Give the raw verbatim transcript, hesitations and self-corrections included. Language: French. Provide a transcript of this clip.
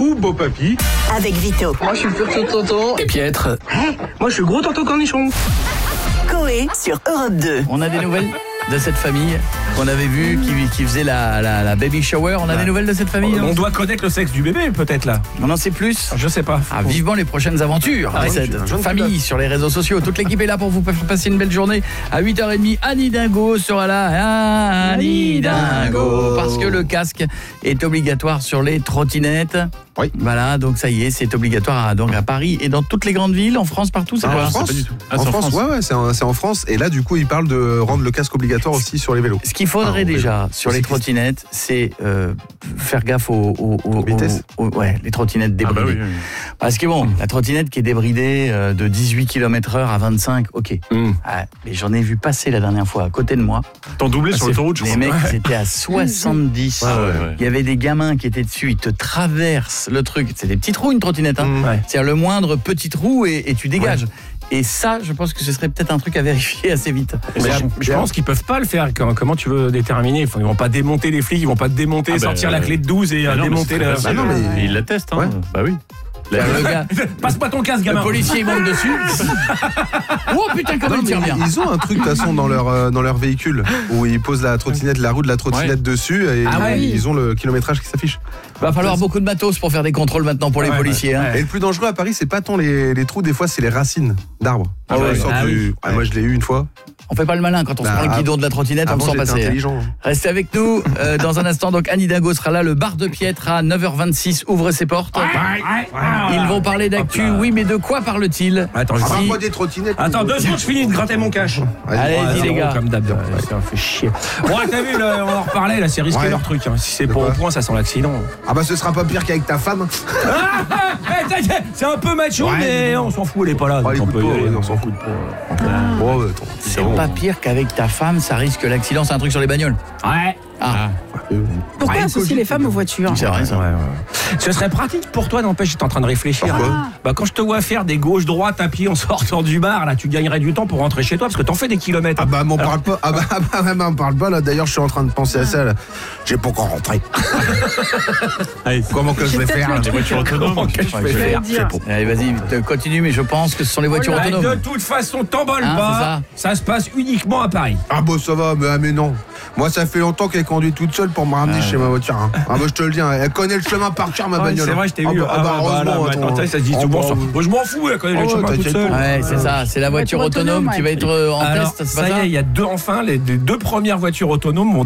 ou beau papy. Avec Vito. Moi je suis petit tonton. Et Pietre. Hein, moi je suis gros tonton cornichon. Coé sur Europe deux. On a des nouvelles de cette famille qu'on avait vue qui, qui faisait la, la, la baby shower. On a ouais. des nouvelles de cette famille? On doit connaître le sexe du bébé peut-être là. On en sait plus? Je sais pas. Ah, vivement les prochaines aventures ah, de cette famille sur les réseaux sociaux. Toute l'équipe est là pour vous faire passer une belle journée. À huit heures trente, Annie Dingo sera là. Ah, Annie Dingo. Parce que le casque est obligatoire sur les trottinettes. Oui. Voilà, donc ça y est, c'est obligatoire à, donc à Paris et dans toutes les grandes villes, en France, partout, c'est ah, quoi? En France, ah, en France, France. Ouais, ouais, c'est en, c'est en France. Et là, du coup, ils parlent de rendre le casque obligatoire aussi sur les vélos. Ce qu'il faudrait ah, déjà vélo. sur les trottinettes, c'est euh, faire gaffe aux, aux, aux, vitesses. Aux, aux, ouais, les trottinettes débridées. Ah bah oui, oui. Parce que bon, la trottinette qui est débridée euh, de dix-huit kilomètres heure à vingt-cinq, ok. Mm. Ah, mais j'en ai vu passer la dernière fois à côté de moi. T'en doublé ah, sur l'autoroute, je crois. Les mecs, ouais. c'était à soixante-dix. Ouais, ouais, ouais. Il y avait des gamins qui étaient dessus, ils te traversent le truc. C'est des petits trous, une trottinette. Hein. Mmh, ouais. C'est-à-dire le moindre petit trou et, et tu dégages. Ouais. Et ça, je pense que ce serait peut-être un truc à vérifier assez vite. Mais je, je pense qu'ils peuvent pas le faire. Comment tu veux déterminer? Ils vont pas démonter les flics, ils vont pas te démonter, ah bah, sortir euh, la clé de douze et ah non, démonter la... Bah non, mais ils la testent. Hein. Ouais. Bah oui. Le gars, passe-moi ton casque, gamin. Le policier monte dessus. Oh putain, comment il tire bien. Ils ont un truc de toute façon dans leur euh, dans leur véhicule où ils posent la trottinette, la roue de la trottinette ouais. dessus et ah ouais. ils ont le kilométrage qui s'affiche. Va falloir beaucoup de matos pour faire des contrôles maintenant pour les ouais, policiers. Ouais. Hein. Et le plus dangereux à Paris, c'est pas tant les, les trous, des fois c'est les racines d'arbres. Ah ouais, ah du... oui. ah, moi je l'ai eu une fois. On fait pas le malin quand on bah, se prend le guidon de la trottinette, on me sent passer. Intelligent. Restez avec nous. Euh, dans un instant, donc Annie Dingo sera là. Le bar de Pietre à neuf heures vingt-six ouvre ses portes. Ouais, ouais, ouais. Ils vont parler d'actu. Oui, mais de quoi parle-t-il? Attends, je ah, si... des trottinettes. Attends, deux secondes, je finis de gratter mon cash. Allez-y, les gars. Comme d'hab, ça fait chier. Bon, t'as vu, là, on en reparlait, là, c'est risqué ouais. leur truc. Hein. Si c'est pour au point, ça sent l'accident. Ah bah, ce sera pas pire qu'avec ta femme. C'est un peu macho, mais on s'en fout, elle est pas là. On s'en fout de pas. C'est pas pire qu'avec ta femme, ça risque l'accident, c'est un truc sur les bagnoles. Ouais. Ah. Pourquoi associer les femmes aux voitures? C'est vrai, ça. Ouais, ouais. Ce serait pratique pour toi, n'empêche, j'étais en train de réfléchir. Ah. Bah, quand je te vois faire des gauches-droites à pied en sortant du bar, là, tu gagnerais du temps pour rentrer chez toi parce que t'en fais des kilomètres. Ah bah, m'en parle pas. Ah bah, ah bah, m'en parle pas, là. D'ailleurs, je suis en train de penser à ça, là. J'ai pas encore rentré. Allez, comment que je vais faire, là? Les voitures autonomes. Comment que je vais faire? Allez, vas-y, continue, mais je pense que ce sont les voitures oh là, autonomes. De toute façon, t'emballes hein, pas. Ça. ça se passe uniquement à Paris. Ah bah, ça va, mais, ah, mais non. Moi, ça fait longtemps qu'elle conduit toute seule pour me ramener ah, chez ma voiture. Hein. Ah bah, je te le dis, hein, elle connaît le chemin par cœur, ma bagnole. C'est vrai, je t'ai vu. Ah bah, heureusement. Attends, ça se dit souvent ça. Moi, je m'en fous, elle connaît le chemin toute seule. Ouais, c'est ça, c'est la voiture autonome qui va être en test. Ça y est, il y a deux, enfin, les deux premières voitures autonomes vont